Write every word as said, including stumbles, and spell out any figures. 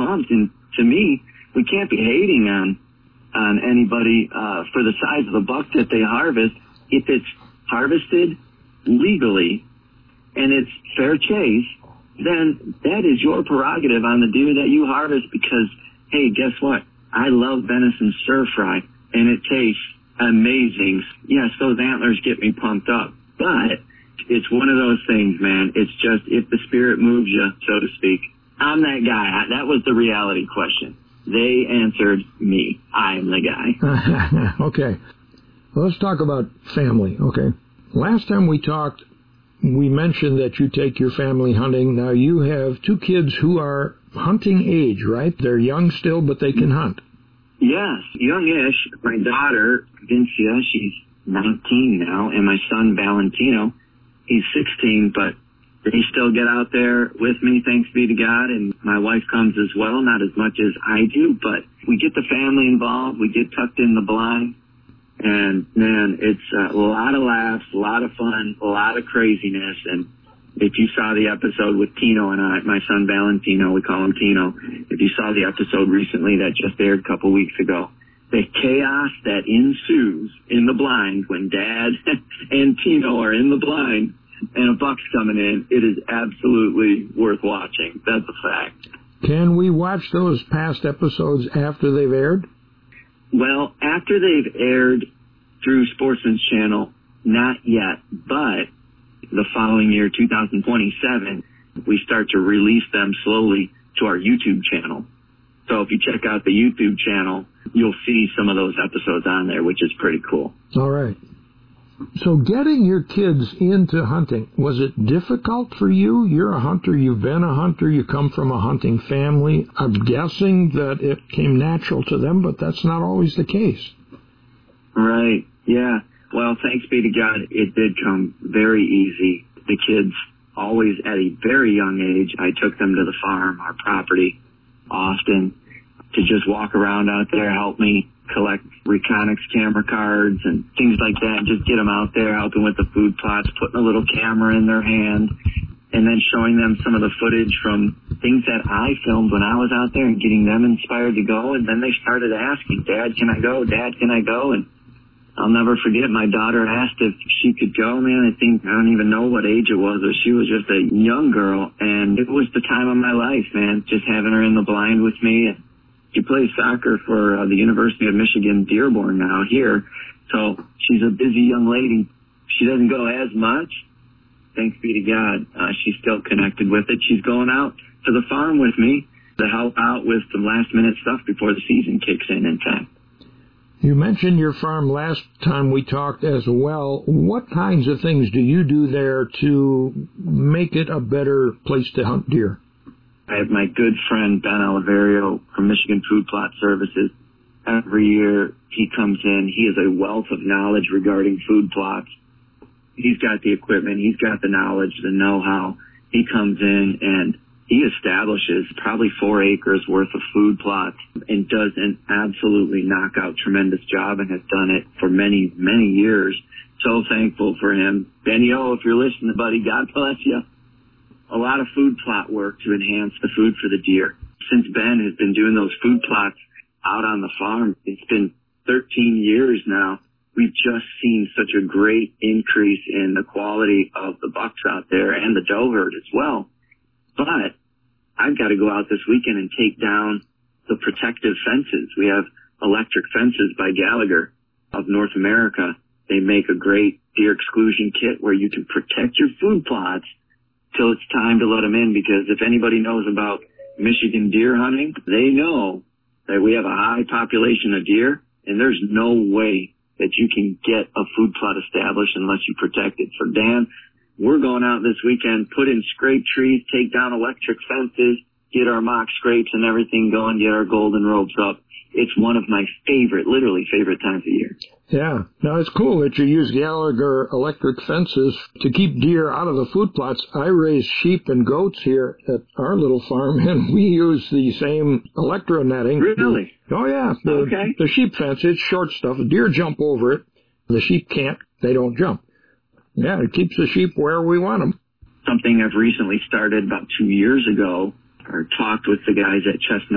pumped. And to me, we can't be hating on on anybody uh, for the size of the buck that they harvest. If it's harvested legally and it's fair chase, then that is your prerogative on the deer that you harvest because, hey, guess what? I love venison stir fry, and it tastes amazing. Yes, those antlers get me pumped up, but it's one of those things, man. It's just if the spirit moves you, so to speak. I'm that guy. That was the reality question. They answered me. I'm the guy. Okay. Well, let's talk about family, okay? Last time we talked, we mentioned that you take your family hunting. Now, you have two kids who are hunting age, right? They're young still, but they can hunt. Yes, youngish. My daughter, Vincia, she's nineteen now, and my son, Valentino, he's sixteen, but they still get out there with me, thanks be to God, and my wife comes as well, not as much as I do, but we get the family involved, we get tucked in the blind, and man, it's a lot of laughs, a lot of fun, a lot of craziness, and if you saw the episode with Tino and I, my son Valentino, we call him Tino, if you saw the episode recently that just aired a couple weeks ago, the chaos that ensues in the blind when Dad and Tino are in the blind, and a buck's coming in, it is absolutely worth watching. That's a fact. Can we watch those past episodes after they've aired? Well, after they've aired through Sportsman's Channel, not yet, but the following year, two thousand twenty-seven, we start to release them slowly to our YouTube channel. So if you check out the YouTube channel, you'll see some of those episodes on there, which is pretty cool. All right. So getting your kids into hunting, was it difficult for you? You're a hunter. You've been a hunter. You come from a hunting family. I'm guessing that it came natural to them, but that's not always the case. Right. Yeah. Well, thanks be to God, it did come very easy. The kids always at a very young age, I took them to the farm, our property, often to just walk around out there, help me collect Reconyx camera cards and things like that, just get them out there, helping with the food plots, putting a little camera in their hand, and then showing them some of the footage from things that I filmed when I was out there and getting them inspired to go. And then they started asking, Dad, can I go? Dad, can I go? And I'll never forget, my daughter asked if she could go, man. I think, I don't even know what age it was, but she was just a young girl, and it was the time of my life, man, just having her in the blind with me. And she plays soccer for uh, the University of Michigan Dearborn now here, so she's a busy young lady. She doesn't go as much. Thanks be to God, uh, she's still connected with it. She's going out to the farm with me to help out with some last-minute stuff before the season kicks in in time. You mentioned your farm last time we talked as well. What kinds of things do you do there to make it a better place to hunt deer? I have my good friend Ben Oliverio from Michigan Food Plot Services. Every year he comes in. He has a wealth of knowledge regarding food plots. He's got the equipment. He's got the knowledge, the know-how. He comes in and he establishes probably four acres worth of food plots and does an absolutely knockout tremendous job and has done it for many, many years. So thankful for him. Benny O, if you're listening, buddy, God bless you. A lot of food plot work to enhance the food for the deer. Since Ben has been doing those food plots out on the farm, it's been thirteen years now. We've just seen such a great increase in the quality of the bucks out there and the doe herd as well. But I've got to go out this weekend and take down the protective fences. We have electric fences by Gallagher of North America. They make a great deer exclusion kit where you can protect your food plots till it's time to let them in, because if anybody knows about Michigan deer hunting, they know that we have a high population of deer, and there's no way that you can get a food plot established unless you protect it. So, Dan, we're going out this weekend, put in scrape trees, take down electric fences, get our mock scrapes and everything going, get our golden ropes up. It's one of my favorite, literally favorite times of year. Yeah. Now, it's cool that you use Gallagher electric fences to keep deer out of the food plots. I raise sheep and goats here at our little farm, and we use the same electro netting. Really? Oh, yeah. The, okay. The sheep fence, it's short stuff. Deer jump over it. The sheep can't. They don't jump. Yeah, it keeps the sheep where we want them. Something I've recently started about two years ago, or talked with the guys at Chestnut